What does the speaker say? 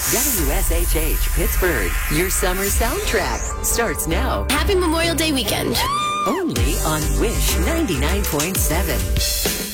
WSHH Pittsburgh, your summer soundtrack, starts now. Happy Memorial Day weekend. Only on Wish 99.7.